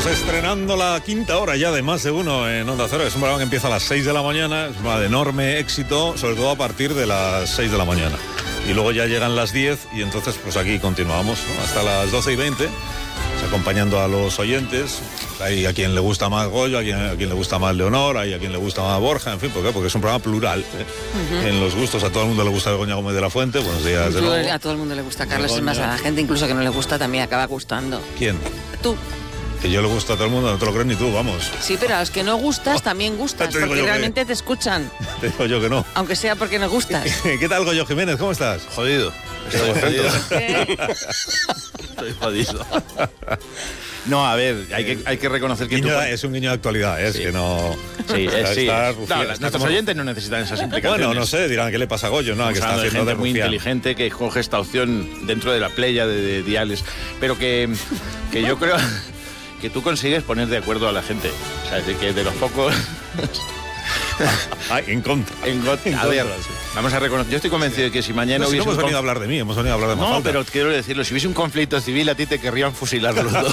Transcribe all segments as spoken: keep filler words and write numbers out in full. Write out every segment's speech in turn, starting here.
estrenando la quinta hora ya de Más de Uno en Onda Cero. Es un programa que empieza a las seis de la mañana, es un programa de enorme éxito, sobre todo a partir de las seis de la mañana. Y luego ya llegan las diez y entonces pues aquí continuamos, ¿no? Hasta las doce y veinte, pues, acompañando a los oyentes. Hay a quien le gusta más Goyo, a quien, a quien le gusta más Leonor, hay a quien le gusta más Borja, en fin, ¿por qué? Porque es un programa plural, ¿eh? Uh-huh. En los gustos. A todo el mundo le gusta Begoña Gómez de la Fuente. Buenos días de nuevo. A todo el mundo le gusta Carlos, es más, a la gente incluso que no le gusta también acaba gustando. ¿Quién? Tú. Que yo le gusto a todo el mundo, no te lo crees ni tú, vamos. Sí, pero a los que no gustas también gustas, te porque realmente que... te escuchan. Te digo yo que no. Aunque sea porque no gustas. ¿Qué tal, Goyo Jiménez? ¿Cómo estás? Jodido. Estoy jodido. Estoy jodido. No, a ver, hay que, hay que reconocer que guiño, tú... Es un guiño de actualidad, es sí. que no... Sí, es, sí. Está, no, nuestros como... oyentes no necesitan esas implicaciones. Bueno, no sé, dirán qué le pasa a Goyo, ¿no? Que está haciendo gente de muy rufián. inteligente que coge esta opción dentro de la playa de, de diales, pero que, que yo creo que tú consigues poner de acuerdo a la gente. O sea, de que de los pocos... Ay, en contra. En contra. A ver, vamos a reconocer. Yo estoy convencido de que si mañana no, si hubiese. No hemos un venido conf... a hablar de mí, hemos venido a hablar de Mafalda. No, pero quiero decirlo, si hubiese un conflicto civil, a ti te querrían fusilar los dos.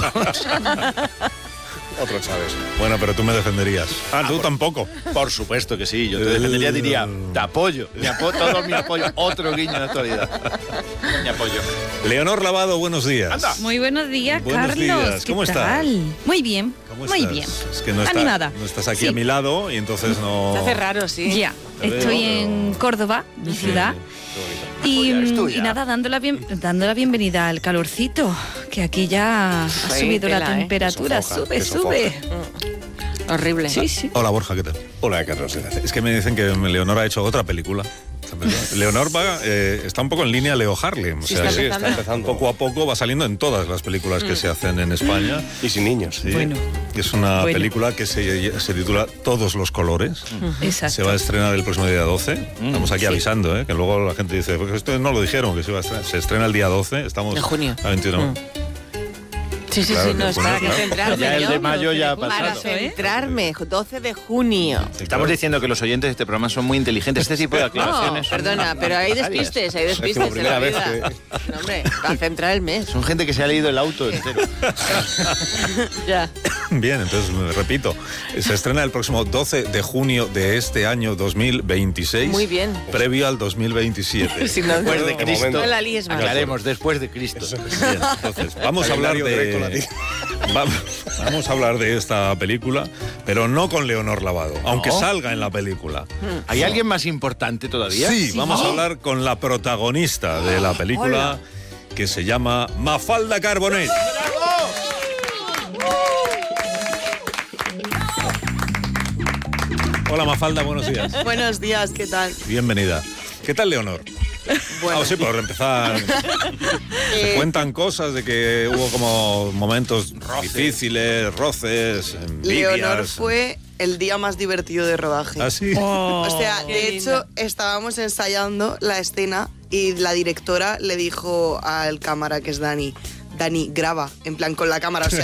Otro Chávez. Bueno, pero tú me defenderías. Ah, ah tú por, tampoco. Por supuesto que sí, yo te defendería, diría, te apoyo, mi apo todo mi apoyo, otro guiño de actualidad. Mi apoyo. Leonor Lavado, buenos días. Anda. Muy buenos días, buenos Carlos. Días. ¿Cómo ¿Qué estás? Tal? Muy bien. ¿Cómo Muy estás? bien. Es que no, está, Animada. no estás aquí sí. a mi lado y entonces no... Se hace raro, sí. Ya, Te estoy veo, en pero... Córdoba, mi sí, ciudad. Y, y nada, dando la, bien, dando la bienvenida al calorcito, que aquí ya ha sí, subido tela, la temperatura. ¿eh? Sofoca, sube, sube. Mm. Horrible. Sí, sí. Hola, Borja, ¿qué tal? Hola, Carlos. Es que me dicen que Leonor ha hecho otra película. Leonor va, eh, está un poco en línea Leo Harlem. O sí, sea, está, sí, está empezando. Poco a poco va saliendo en todas las películas que mm. se hacen en España. Y sin niños. Sí. Bueno. Es una bueno. película que se, se titula Todos los colores. Mm. Exacto. Se va a estrenar el próximo día doce. Mm. Estamos aquí sí. avisando, ¿eh? Que luego la gente dice, porque esto no lo dijeron, que se iba a estrenar. Se estrena el día doce. Estamos de junio. a veintiuno. Mm. Sí, sí, claro, sí, no, es para que centrarme. Ya el yo, de mayo ya ha para pasado. centrarme, doce de junio. Sí, Estamos claro. diciendo que los oyentes de este programa son muy inteligentes. Este tipo de aclaraciones. No, perdona, pero hay despistes, hay despistes es en la vez vida. que... No, hombre, para centrar el mes. Son gente que se ha leído el auto entero. Ya. Bien, entonces repito, se estrena el próximo doce de junio de este año dos mil veintiséis. Muy bien. Previo al dos mil veintisiete. Si no, Después de Cristo. No la líes más. Aclaremos, después de Cristo. Bien, entonces, vamos a hablar de... Vamos, vamos a hablar de esta película, pero no con Leonor Lavado, aunque ¿No? salga en la película. ¿Hay alguien más importante todavía? Sí, sí, vamos a hablar con la protagonista de la película, Hola. que se llama Mafalda Carbonell. Hola Mafalda, buenos días. Buenos días, ¿qué tal? Bienvenida. ¿Qué tal, Leonor? Bueno. Ah, sí, por empezar. Se cuentan cosas de que hubo como momentos roces. difíciles, roces, envidias. Leonor fue el día más divertido de rodaje. ¿Ah, sí? Oh, o sea, de qué hecho, lindo. estábamos ensayando la escena y la directora le dijo al cámara, que es Dani, Dani, graba, en plan con la cámara, o sea,